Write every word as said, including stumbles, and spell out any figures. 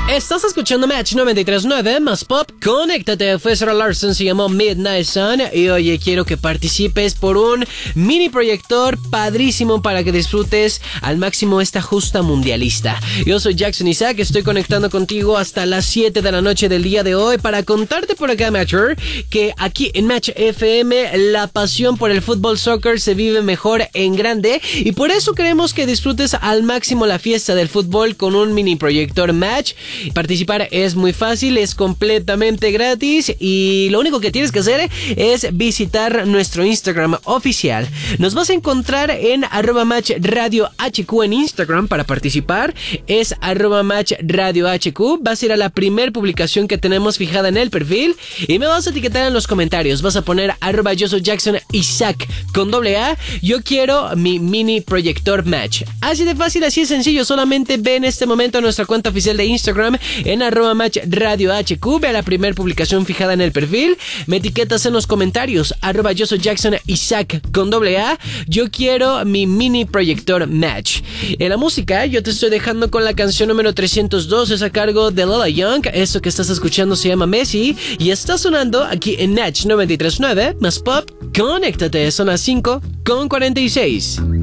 Estás escuchando Match noventa y tres punto nueve más Pop. Conéctate. Fue Sarah Larson, se llamó Midnight Sun. Y oye, quiero que participes por un mini proyector padrísimo para que disfrutes al máximo esta justa mundialista. Yo soy Jackson Isaac, estoy conectando contigo hasta las siete de la noche del día de hoy para contarte por acá, Matcher, que aquí en Match F M la pasión por el fútbol soccer se vive mejor en grande y por eso queremos que disfrutes al máximo la fiesta del fútbol con un mini proyector Match. Participar es muy fácil, es completamente gratis y lo único que tienes que hacer es visitar nuestro Instagram oficial. Nos vas a encontrar en arroba match radio hq en Instagram para participar. Es arroba match radio hq. Vas a ir a la primer publicación que tenemos fijada en el perfil y me vas a etiquetar en los comentarios. Vas a poner arroba yo soy Jackson Isaac con doble A. Yo quiero mi mini proyector Match. Así de fácil, así de sencillo. Solamente ve en este momento a nuestra cuenta oficial de Instagram en arroba match radio hq, ve a la primera publicación fijada en el perfil, me etiquetas en los comentarios, arroba yo soy Jackson Isaac con doble A, yo quiero mi mini proyector Match. En la música yo te estoy dejando con la canción número trescientos dos, es a cargo de Lola Young. Esto que estás escuchando se llama Messi y está sonando aquí en Match noventa y tres punto nueve más Pop. Conéctate, son las cinco con cuarenta y seis.